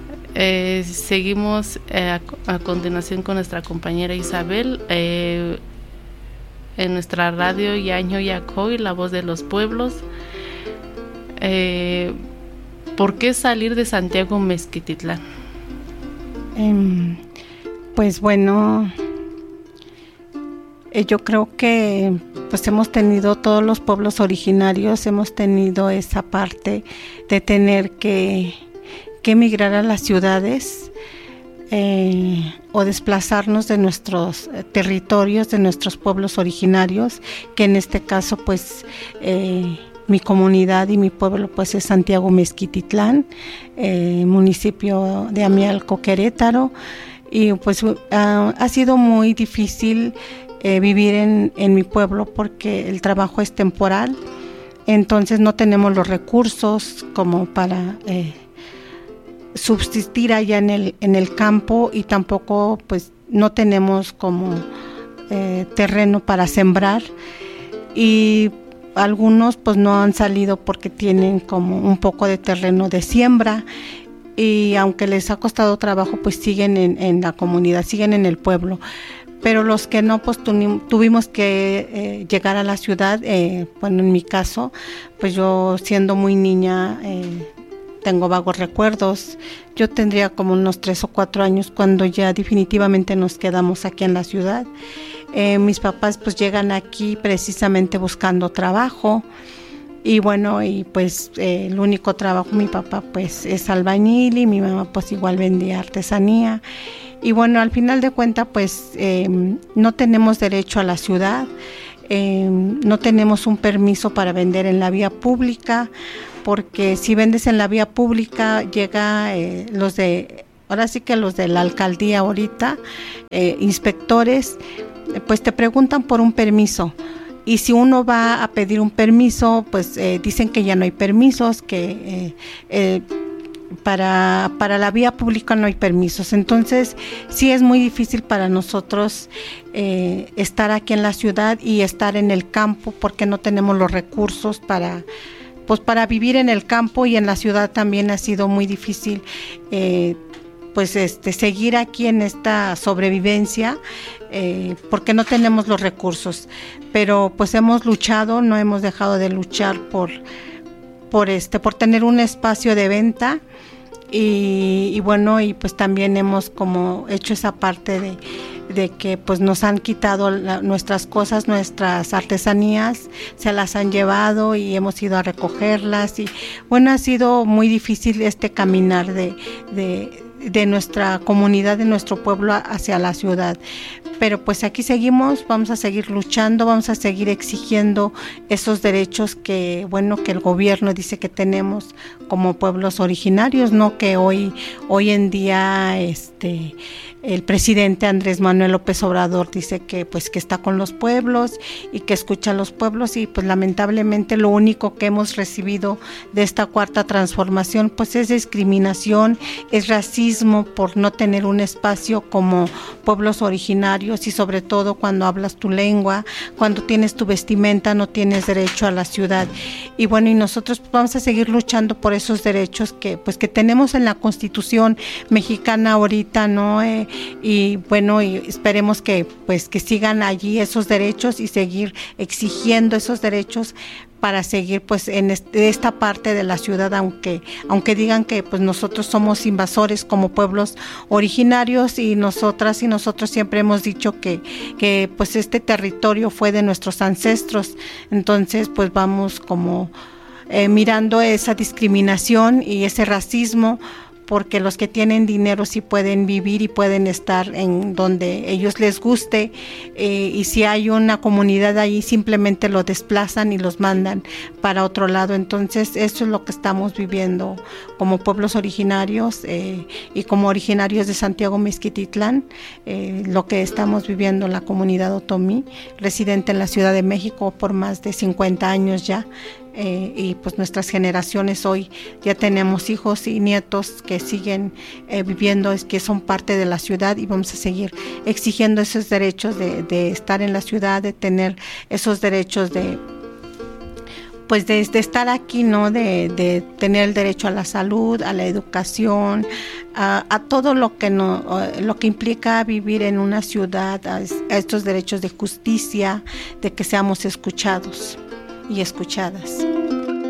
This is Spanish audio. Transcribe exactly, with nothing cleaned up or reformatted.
Eh, seguimos eh, a, a continuación con nuestra compañera Isabel eh, en nuestra radio Yaño Yacoy, la voz de los pueblos. Eh, ¿Por qué salir de Santiago Mezquititlán? Eh, pues bueno, eh, yo creo que pues hemos tenido, todos los pueblos originarios hemos tenido esa parte de tener que, que emigrar a las ciudades eh, o desplazarnos de nuestros territorios, de nuestros pueblos originarios, que en este caso pues eh, mi comunidad y mi pueblo pues es Santiago Mezquititlán, eh, municipio de Amialco, Querétaro, y pues uh, ha sido muy difícil eh, vivir en, en mi pueblo porque el trabajo es temporal, entonces no tenemos los recursos como para eh, subsistir allá en el, en el campo, y tampoco pues no tenemos como eh, terreno para sembrar, y algunos pues no han salido porque tienen como un poco de terreno de siembra, y aunque les ha costado trabajo pues siguen en, en la comunidad, siguen en el pueblo. Pero los que no, pues tu, tuvimos que eh, llegar a la ciudad. Eh, bueno, en mi caso, pues yo siendo muy niña, eh, tengo vagos recuerdos. Yo tendría como unos tres o cuatro años cuando ya definitivamente nos quedamos aquí en la ciudad. Eh, mis papás pues llegan aquí precisamente buscando trabajo, y bueno, y pues eh, el único trabajo, mi papá pues es albañil y mi mamá pues igual vendía artesanía, y bueno, al final de cuentas pues eh, no tenemos derecho a la ciudad, eh, no tenemos un permiso para vender en la vía pública, porque si vendes en la vía pública llega eh, los de, ahora sí que los de la alcaldía ahorita, eh, inspectores, pues te preguntan por un permiso, y si uno va a pedir un permiso, pues eh, dicen que ya no hay permisos, que eh, eh, para, para la vía pública no hay permisos. Entonces sí es muy difícil para nosotros eh, estar aquí en la ciudad y estar en el campo, porque no tenemos los recursos para, pues para vivir en el campo, y en la ciudad también ha sido muy difícil eh, pues este seguir aquí en esta sobrevivencia, eh, porque no tenemos los recursos, pero pues hemos luchado, no hemos dejado de luchar por por este por tener un espacio de venta, y, y bueno, y pues también hemos como hecho esa parte de de que pues nos han quitado la, nuestras cosas, nuestras artesanías, se las han llevado y hemos ido a recogerlas, y bueno, ha sido muy difícil este caminar de, de, de nuestra comunidad, de nuestro pueblo hacia la ciudad. Pero pues aquí seguimos, vamos a seguir luchando, vamos a seguir exigiendo esos derechos que, bueno, que el gobierno dice que tenemos como pueblos originarios, no que hoy, hoy en día este el presidente Andrés Manuel López Obrador dice que pues que está con los pueblos y que escucha a los pueblos, y pues lamentablemente lo único que hemos recibido de esta cuarta transformación pues es discriminación, es racismo por no tener un espacio como pueblos originarios, y sobre todo cuando hablas tu lengua, cuando tienes tu vestimenta, no tienes derecho a la ciudad. Y bueno, y nosotros pues vamos a seguir luchando por esos derechos que pues que tenemos en la Constitución mexicana ahorita, ¿no? Eh, y bueno, y esperemos que pues que sigan allí esos derechos y seguir exigiendo esos derechos para seguir pues en este, esta parte de la ciudad, aunque aunque digan que pues nosotros somos invasores como pueblos originarios, y nosotras y nosotros siempre hemos dicho que que pues este territorio fue de nuestros ancestros. Entonces pues vamos como eh, mirando esa discriminación y ese racismo, porque los que tienen dinero sí pueden vivir y pueden estar en donde ellos les guste, eh, y si hay una comunidad ahí simplemente lo desplazan y los mandan para otro lado. Entonces eso es lo que estamos viviendo como pueblos originarios eh, y como originarios de Santiago Mezquititlán, eh, lo que estamos viviendo la comunidad otomí, residente en la Ciudad de México por más de cincuenta años ya. Eh, y pues nuestras generaciones hoy ya tenemos hijos y nietos que siguen eh, viviendo, es que son parte de la ciudad, y vamos a seguir exigiendo esos derechos de, de estar en la ciudad, de tener esos derechos de pues de, de estar aquí, ¿no? De, de tener el derecho a la salud, a la educación, a, a todo lo que no, lo que implica vivir en una ciudad, a, a estos derechos de justicia, de que seamos escuchados y escuchadas.